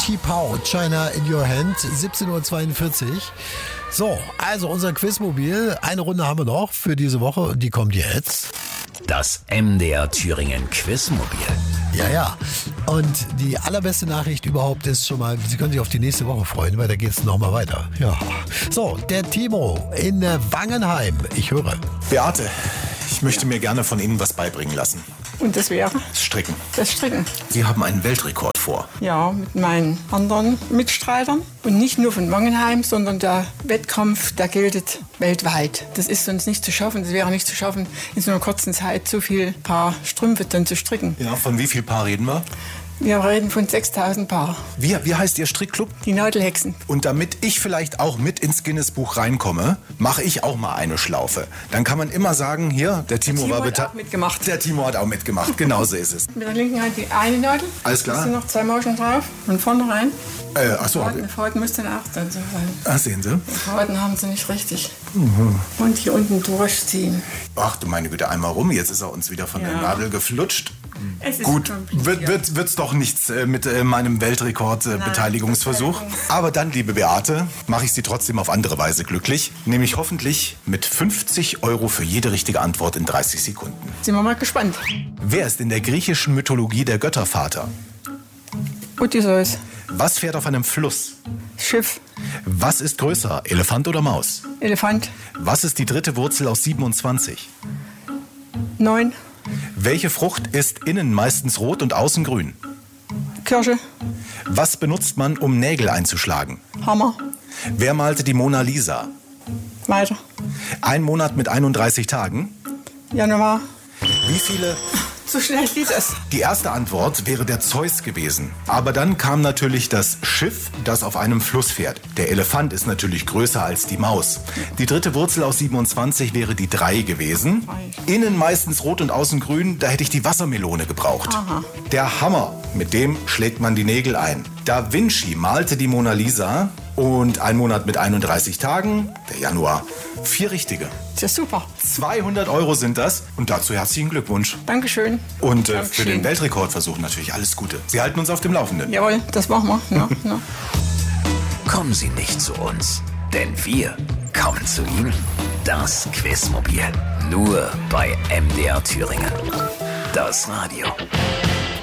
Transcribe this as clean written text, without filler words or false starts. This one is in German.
T-Pow, China in Your Hand, 17:42 Uhr. So, also unser Quizmobil. Eine Runde haben wir noch für diese Woche und die kommt jetzt. Das MDR Thüringen Quizmobil. Ja. Und die allerbeste Nachricht überhaupt ist schon mal, Sie können sich auf die nächste Woche freuen, weil da geht es nochmal weiter. Ja. So, der Timo in Wangenheim. Ich höre. Beate, ich möchte mir gerne von Ihnen was beibringen lassen. Und das wäre? Stricken. Das Stricken. Sie haben einen Weltrekord vor. Ja, mit meinen anderen Mitstreitern. Und nicht nur von Wangenheim, sondern der Wettkampf, der gilt weltweit. Das ist sonst nicht zu schaffen. Es wäre nicht zu schaffen, in so einer kurzen Zeit so viel Paar Strümpfe dann zu stricken. Ja, von wie viel Paar reden wir? Wir reden von 6.000 Paar. Wie heißt Ihr Strickclub? Die Nadelhexen. Und damit ich vielleicht auch mit ins Guinness-Buch reinkomme, mache ich auch mal eine Schlaufe. Dann kann man immer sagen, hier, der Timo war hat auch mitgemacht. Der Timo hat auch mitgemacht, genauso ist es. Mit der linken Hand die eine Nadel. Alles klar. Da sind noch 2 Mauschen drauf. Und vorne rein. Achso. Die Faden muss dann auch dann so sein. Ach, sehen Sie. Die Faden haben sie nicht richtig. Und hier unten durchziehen. Ach du meine Güte, einmal rum. Jetzt ist er uns wieder von der Nadel geflutscht. Es ist Gut, kompliziert. wird's doch nichts mit meinem Weltrekord-Beteiligungsversuch. Aber dann, liebe Beate, mache ich Sie trotzdem auf andere Weise glücklich. Nämlich hoffentlich mit 50 € für jede richtige Antwort in 30 Sekunden. Sind wir mal gespannt. Wer ist in der griechischen Mythologie der Göttervater? Odysseus. Was fährt auf einem Fluss? Schiff. Was ist größer, Elefant oder Maus? Elefant. Was ist die dritte Wurzel aus 27? 9. Welche Frucht ist innen meistens rot und außen grün? Kirsche. Was benutzt man, um Nägel einzuschlagen? Hammer. Wer malte die Mona Lisa? Weiter. Ein Monat mit 31 Tagen? Januar. Wie viele? So schnell geht es. Die erste Antwort wäre der Zeus gewesen. Aber dann kam natürlich das Schiff, das auf einem Fluss fährt. Der Elefant ist natürlich größer als die Maus. Die dritte Wurzel aus 27 wäre die 3 gewesen. Innen meistens rot und außen grün, da hätte ich die Wassermelone gebraucht. Aha. Der Hammer, mit dem schlägt man die Nägel ein. Da Vinci malte die Mona Lisa und ein Monat mit 31 Tagen, der Januar. 4 richtige. Das ist super. 200 € sind das und dazu herzlichen Glückwunsch. Dankeschön. Und für Dankeschön. den Weltrekordversuch natürlich alles Gute. Sie halten uns auf dem Laufenden. Jawohl, das machen wir. Ja. Kommen Sie nicht zu uns, denn wir kommen zu Ihnen. Das Quizmobil. Nur bei MDR Thüringen. Das Radio.